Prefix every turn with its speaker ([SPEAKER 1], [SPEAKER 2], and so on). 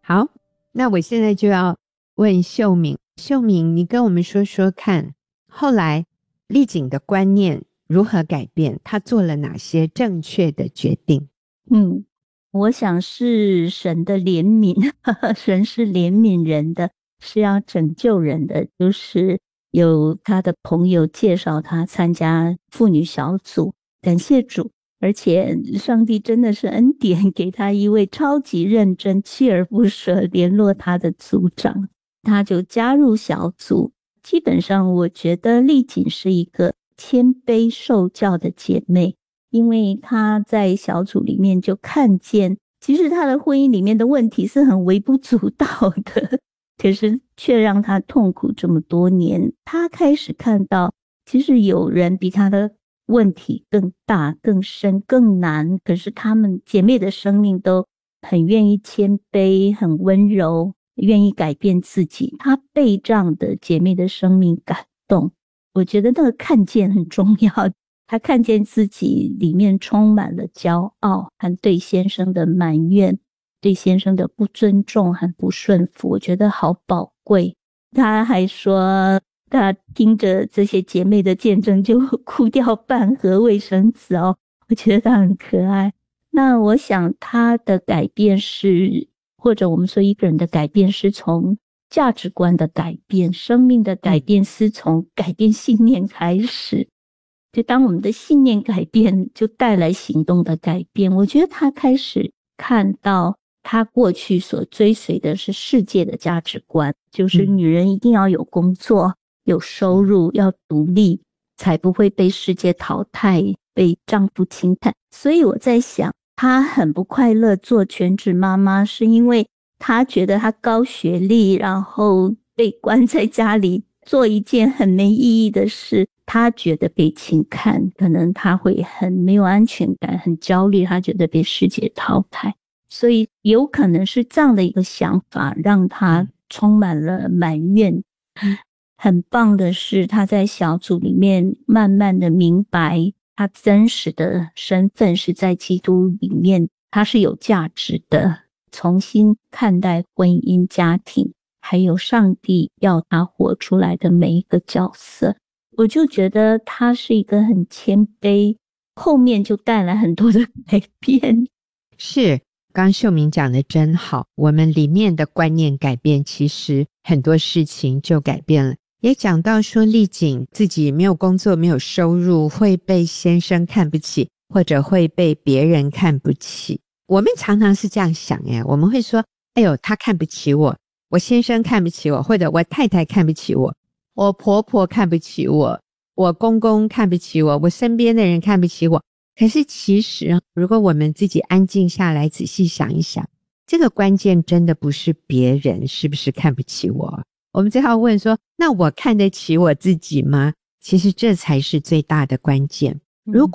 [SPEAKER 1] 好，那我现在就要问秀敏，秀敏，你跟我们说说看，后来丽景的观念如何改变？她做了哪些正确的决定？
[SPEAKER 2] 我想是神的怜悯，神是怜悯人的，是要拯救人的。就是有他的朋友介绍他参加妇女小组，感谢主，而且上帝真的是恩典，给他一位超级认真、锲而不舍联络他的组长，他就加入小组。基本上我觉得丽景是一个谦卑受教的姐妹，因为她在小组里面就看见，其实她的婚姻里面的问题是很微不足道的，可是却让她痛苦这么多年。她开始看到，其实有人比她的问题更大、更深、更难，可是她们姐妹的生命都很愿意谦卑、很温柔，愿意改变自己。她被这样的姐妹的生命感动，我觉得那个看见很重要。他看见自己里面充满了骄傲和对先生的埋怨，对先生的不尊重和不顺服，我觉得好宝贵。他还说他听着这些姐妹的见证就哭掉半盒卫生纸哦，我觉得他很可爱。那我想他的改变是，或者我们说一个人的改变是从价值观的改变，生命的改变是从改变信念开始。就当我们的信念改变，就带来行动的改变。我觉得他开始看到他过去所追随的是世界的价值观，就是女人一定要有工作、有收入、要独立，才不会被世界淘汰、被丈夫轻看。所以我在想，她很不快乐做全职妈妈，是因为她觉得她高学历，然后被关在家里做一件很没意义的事，他觉得被轻看，可能他会很没有安全感，很焦虑，他觉得被世界淘汰，所以有可能是这样的一个想法让他充满了埋怨。很棒的是，他在小组里面慢慢的明白他真实的身份是在基督里面，他是有价值的，重新看待婚姻家庭还有上帝要他活出来的每一个角色。我就觉得他是一个很谦卑，后面就带来很多的改变。
[SPEAKER 1] 是，刚秀敏讲的真好，我们里面的观念改变，其实很多事情就改变了。也讲到说丽景自己没有工作、没有收入，会被先生看不起，或者会被别人看不起。我们常常是这样想耶，我们会说，哎呦，他看不起我，我先生看不起我，或者我太太看不起我，我婆婆看不起我，我公公看不起我，我身边的人看不起我。可是其实如果我们自己安静下来仔细想一想，这个关键真的不是别人是不是看不起我，我们最好问说，那我看得起我自己吗？其实这才是最大的关键。如果